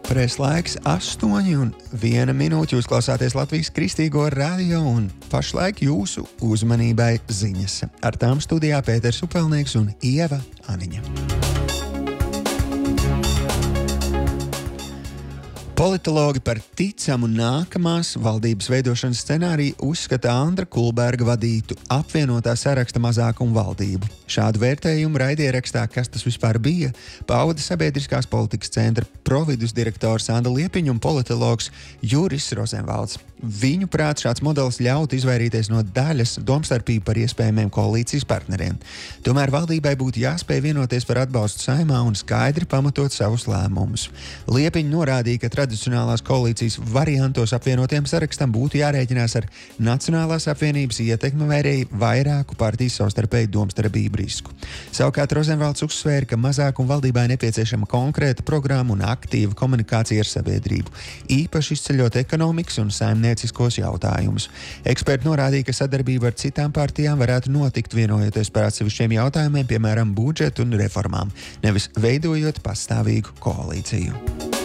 Preslaiks 8:01 jūs klausāties Latvijas Kristīgo radio un pašlaik jūsu uzmanībai ziņas. Ar tām studijā Pēters Upelnieks un Ieva Aniņa. Politologi par ticamu nākamās valdības veidošanas scenāriju uzskata Andra Kulberga vadītu apvienotā saraksta mazākumu valdību. Šādu vērtējumu raidierakstā, kas tas vispār bija, pauda Sabiedriskās politikas centra providus direktors Anda Liepiņa un politologs Juris Rozenvalds. Viņu prāt šāds modelis ļautu izvairīties no daļas domstarpību par iespējamiem koalīcijas partneriem. Tomēr valdībai būtu jāspēj vienoties par atbalstu Saeimā un skaidri pamatot savus lēmumus. Liepiņa norādīja, ka tradicionālās koalīcijas variantos apvienotiem sarakstam būtu jārēķinās ar Nacionālās apvienības ietekmi vai arī vairāku partiju savstarpēju domstarpību risku. Savukārt Rozenvalds uzsvēra, ka mazākuma valdībai nepieciešama konkrēta programma un aktīva komunikācija ar sabiedrību, īpaši izceļot ekonomikas un saimnieciskos jautājumus. Eksperti norādīja, ka sadarbība ar citām partijām varētu notikt vienojoties par atsevišķiem jautājumiem, piemēram, budžetu un reformām, nevis veidojot pastāvīgu koalīciju.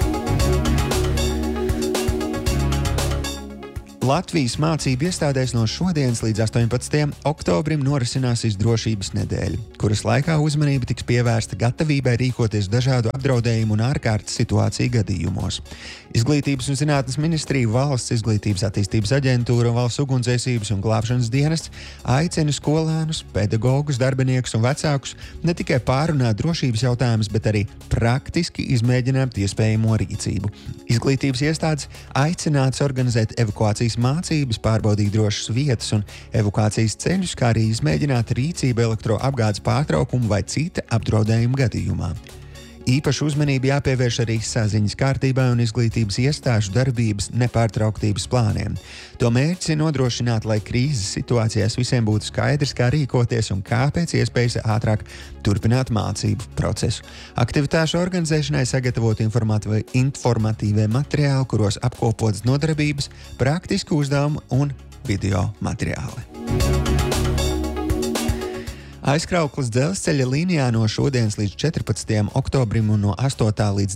Latvijas mācību iestādēs no šodienas līdz 18. oktobrim norisināsies drošības nedēļa, kuras laikā uzmanība tiks pievērsta gatavībai rīkoties dažādu apdraudējumu un ārkārtas situāciju gadījumos. Izglītības un zinātnes ministrija, Valsts izglītības attīstības aģentūra un Valsts ugunsdzēsības un glābšanas dienests aicina skolēnus, pedagogus, darbiniekus un vecākus ne tikai pārunāt drošības jautājumus, bet arī praktiski izmēģināt iespējamo rīcību. Izglītības iestādes aicināts organizēt evakuācijas mācības, pārbaudīt drošas vietas un evakuācijas ceļus, kā arī izmēģināt rīcību elektroapgādes pārtraukumu vai cita apdraudējuma gadījumā. Īpaši uzmanība jāpievērš arī saziņas kārtībai un izglītības iestāžu darbības nepārtrauktības plāniem. To mērķis ir nodrošināt, lai krīzes situācijās visiem būtu skaidrs, kā rīkoties un kā pēc iespējas ātrāk turpināt mācību procesu. Aktivitāšu organizēšanai sagatavot informatīvie materiāli, kuros apkopotas nodarbības, praktisku uzdevumu un video materiāli. Aizkrauklis dzelzceļa līnijā no šodienas līdz 14. oktobrim un no 18. līdz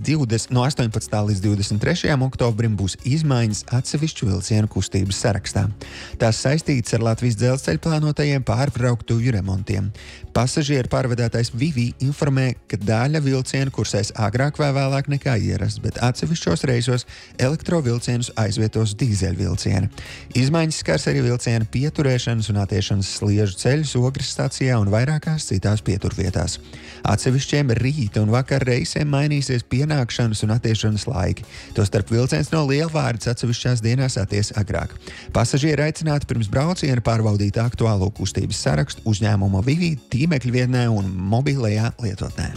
23. oktobrim būs izmaiņas atsevišķu vilcienu kustības sarakstā. Tās saistītas ar Latvijas dzelzceļa plānotajiem pārbrauktuvi remontiem. Pasažieru pārvadātais Vivi informē, ka daļa vilcienu kursēs agrāk vai vēlāk nekā ierasts, bet atsevišķos reisos elektrovilcienus aizvietos dīzeļvilcieni. Izmaiņas skars arī vilcienu pieturēšanas un attiešanas sliežu ceļus Ogres stacijā un vairākās citās pieturvietās. Atsevišķiem rīta un vakar reisēm mainīsies pienākšanas un attiešanas laiki. Tostarp vilciens no Lielvārdes atsevišķās dienās atties agrāk. Pasažieri aicināti pirms brauciena pārbaudīt aktuālo kustības sarakstu uzņēmuma Vivi tīmekļa vietnē un mobilajā lietotnē.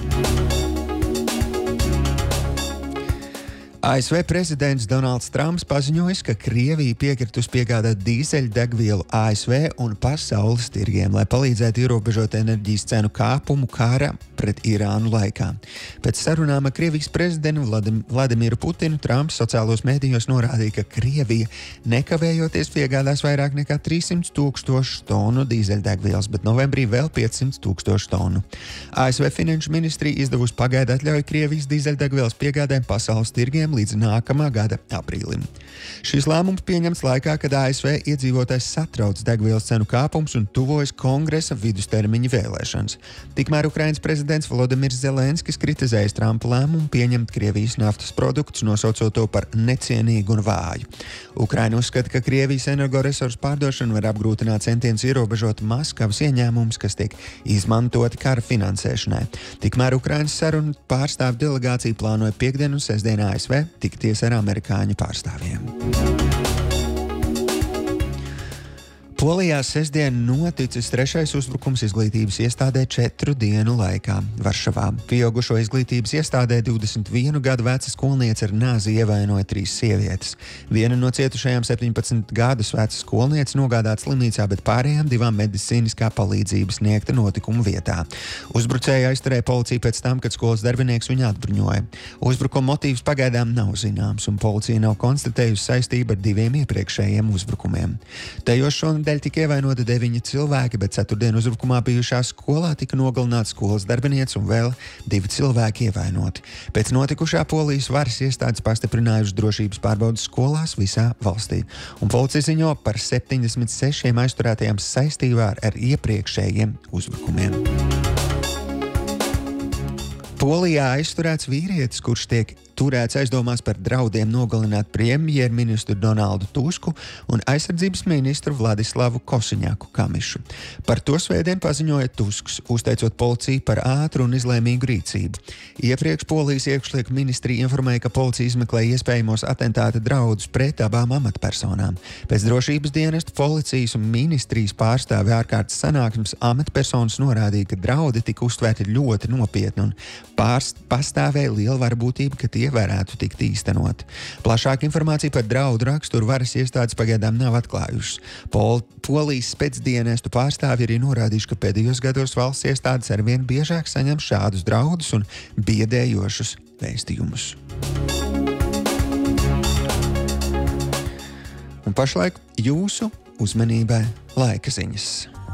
ASV prezidents Donalds Trumps paziņojis, ka Krievija piekritus piegādāt dīzeļdegvielu ASV un pasaules tirgiem, lai palīdzētu ierobežot enerģijas cenu kāpumu kara pret Irānu laikā. Pēc sarunām ar Krievijas prezidentu Vladimiru Putinu Trumps sociālos mēdījos norādīja, ka Krievija nekavējoties piegādās vairāk nekā 300,000 tonu dīzeļdegvielas, bet novembrī vēl 500,000 tonu. ASV finanšu ministrija izdevusi pagaidu atļauju Krievijas dīzeļdegvielas piegādēm pasaules tirgiem līdz nākamā gada aprīlim. Šis lēmums pieņemts laikā, kad ASV iedzīvotājs satrauc degvielas cenu kāpums un tuvojas kongresa vidustermiņa vēlēšanas. Tikmēr Ukrainas prezidents Volodimirs Zelenskis kritizējis Trumpa lēmumu pieņemt Krievijas naftas produktus, nosaucot to par necienīgu un vāju. Ukraina uzskata, ka Krievijas energoresursu pārdošana var apgrūtināt centienus ierobežot Maskavas ieņēmumus, kas tiek izmantoti kara finansēšanai. Tikmēr Ukrainas sarunu pārstāvju delegācija plānoja piekdienu un sestdienu ASV tikties ar amerikāņu pārstāvjiem. Polijā sestdien noticis trešais uzbrukums izglītības iestādē 4 dienu laikā. Varšavā pieaugušo izglītības iestādē 21 gadu veca skolniece ar nāzi ievainoja 3 sievietes. Viena no cietušajām 17 gadus veca skolniece nogādāta slimnīcā, bet pārējām 2 medicīniskā palīdzība sniegta notikuma vietā. Uzbrucēju aizturēja policija pēc tam, kad skolas darbinieks viņu atbruņoja. Uzbrukuma motīvs pagaidām nav zināms, un policija nav konstatējusi saistību ar 2 iepriekšējiem uzbrukumiem. Tajos dēļ tika ievainoti 9 cilvēki, bet ceturtdien uzbrukumā bijušā skolā tika nogalināta skolas darbiniece un vēl 2 cilvēki ievainoti. Pēc notikušā Polijas varas iestādes pastiprinājušas drošības pārbaudes skolās visā valstī, un policija ziņo par 76 aizturētajiem saistībā ar iepriekšējiem uzbrukumiem. Polijā aizturēts vīrietis, kurš tiek turēts aizdomās par draudiem nogalināt premjerministru Donaldu Tusku un aizsardzības ministru Vladislavu Kosiņaku Kamišu. Par to svētdien paziņoja Tusks, uzteicot policiju par ātru un izlēmīgu rīcību. Iepriekš Polijas iekšlietu ministrija informēja, ka policija izmeklē iespējamos atentāta draudus pret abām amatpersonām. Pēc drošības dienesta, policijas un ministrijas pārstāvi ārkārtas sanāksmes amatpersonas norādīja, ka draudi tika uztvērti ļoti nopietni un pastāvēja liela varbūtība, ka tie varētu tikt īstenot. Plašāka informācija par draudu raksturu varas iestādes pagaidām nav atklājušas. Polijas spēcdienestu pārstāvji arī norādījuši, ka pēdējos gados valsts iestādes arvien biežāk saņem šādus draudus un biedējošus vēstījumus. Un pašlaik jūsu uzmanībai laika ziņas.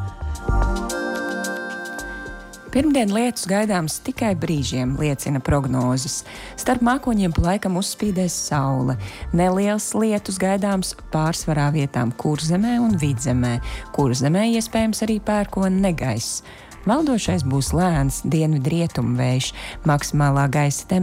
Pirmdien lietus gaidāms tikai brīžiem, liecina prognozes. Starp mākoņiem pa laikam uzspīdēs saule. Neliels lietus gaidāms pārsvarā vietām Kurzemē un Vidzemē. Kurzemē iespējams arī pērkona negaiss. Valdošais būs lēns dienvidu rietumu vējš, maksimālā gaisa temperatūra